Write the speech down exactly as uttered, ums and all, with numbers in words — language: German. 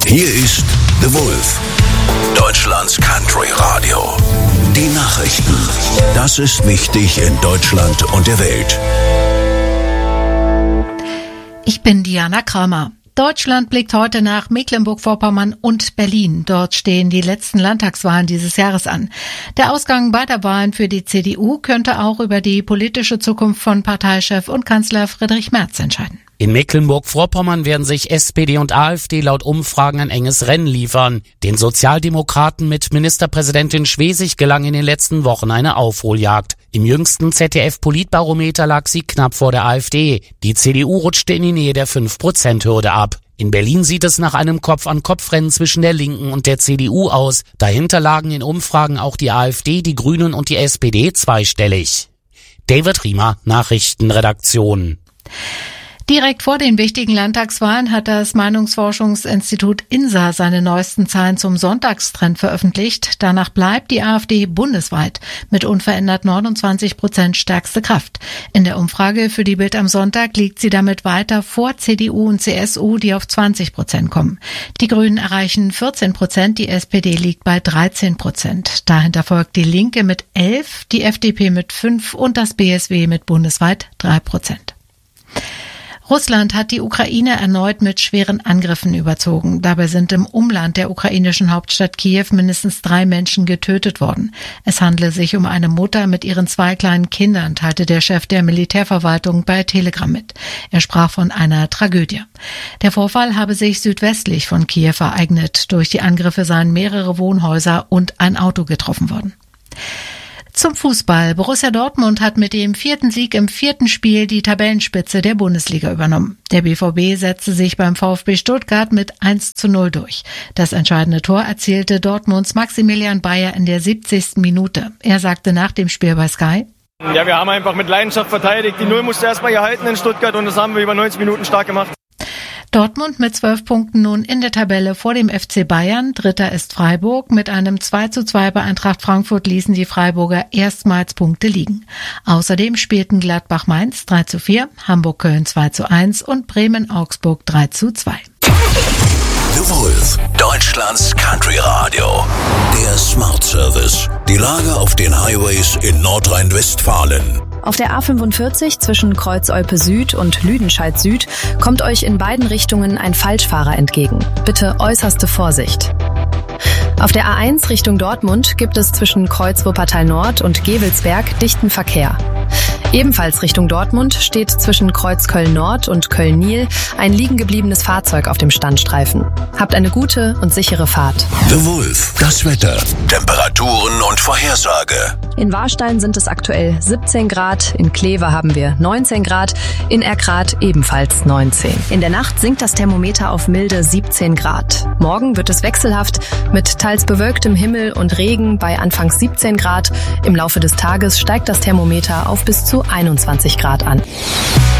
Hier ist The Wolf, Deutschlands Country Radio. Die Nachrichten. Das ist wichtig in Deutschland und der Welt. Ich bin Diana Kramer. Deutschland blickt heute nach Mecklenburg-Vorpommern und Berlin. Dort stehen die letzten Landtagswahlen dieses Jahres an. Der Ausgang beider Wahlen für die C D U könnte auch über die politische Zukunft von Parteichef und Kanzler Friedrich Merz entscheiden. In Mecklenburg-Vorpommern werden sich S P D und AfD laut Umfragen ein enges Rennen liefern. Den Sozialdemokraten mit Ministerpräsidentin Schwesig gelang in den letzten Wochen eine Aufholjagd. Im jüngsten Z D F-Politbarometer lag sie knapp vor der AfD. Die C D U rutschte in die Nähe der fünf Prozent Hürde ab. In Berlin sieht es nach einem Kopf-an-Kopf-Rennen zwischen der Linken und der C D U aus. Dahinter lagen in Umfragen auch die AfD, die Grünen und die S P D zweistellig. David Riemer, Nachrichtenredaktion. Direkt vor den wichtigen Landtagswahlen hat das Meinungsforschungsinstitut I N S A seine neuesten Zahlen zum Sonntagstrend veröffentlicht. Danach bleibt die AfD bundesweit mit unverändert neunundzwanzig Prozent stärkste Kraft. In der Umfrage für die Bild am Sonntag liegt sie damit weiter vor C D U und C S U, die auf zwanzig Prozent kommen. Die Grünen erreichen vierzehn Prozent, die S P D liegt bei dreizehn Prozent. Dahinter folgt die Linke mit elf, die F D P mit fünf und das B S W mit bundesweit drei Prozent. Russland hat die Ukraine erneut mit schweren Angriffen überzogen. Dabei sind im Umland der ukrainischen Hauptstadt Kiew mindestens drei Menschen getötet worden. Es handle sich um eine Mutter mit ihren zwei kleinen Kindern, teilte der Chef der Militärverwaltung bei Telegram mit. Er sprach von einer Tragödie. Der Vorfall habe sich südwestlich von Kiew ereignet. Durch die Angriffe seien mehrere Wohnhäuser und ein Auto getroffen worden. Zum Fußball. Borussia Dortmund hat mit dem vierten Sieg im vierten Spiel die Tabellenspitze der Bundesliga übernommen. Der B V B setzte sich beim VfB Stuttgart mit eins zu null durch. Das entscheidende Tor erzielte Dortmunds Maximilian Bayer in der siebzigsten Minute. Er sagte nach dem Spiel bei Sky: Ja, wir haben einfach mit Leidenschaft verteidigt. Die Null musste erstmal gehalten in Stuttgart und das haben wir über neunzig Minuten stark gemacht. Dortmund mit zwölf Punkten nun in der Tabelle vor dem F C Bayern. Dritter ist Freiburg. Mit einem zwei zu zwei bei Eintracht Frankfurt ließen die Freiburger erstmals Punkte liegen. Außerdem spielten Gladbach-Mainz drei zu vier, Hamburg-Köln zwei zu eins und Bremen-Augsburg drei zu zwei. The Wolf, Deutschlands Country Radio. Der Smart Service. Die Lage auf den Highways in Nordrhein-Westfalen. Auf der A fünfundvierzig zwischen Kreuz-Olpe Süd und Lüdenscheid Süd kommt euch in beiden Richtungen ein Falschfahrer entgegen. Bitte äußerste Vorsicht. Auf der A eins Richtung Dortmund gibt es zwischen Kreuz-Wuppertal Nord und Gevelsberg dichten Verkehr. Ebenfalls Richtung Dortmund steht zwischen Kreuz Köln Nord und Köln Nil ein liegen gebliebenes Fahrzeug auf dem Standstreifen. Habt eine gute und sichere Fahrt. The Wolf, das Wetter, Temperaturen und Vorhersage. In Warstein sind es aktuell siebzehn Grad, in Kleve haben wir neunzehn Grad, in Erkrath ebenfalls neunzehn. In der Nacht sinkt das Thermometer auf milde siebzehn Grad. Morgen wird es wechselhaft mit teils bewölktem Himmel und Regen bei anfangs siebzehn Grad. Im Laufe des Tages steigt das Thermometer auf bis zu einundzwanzig Grad an.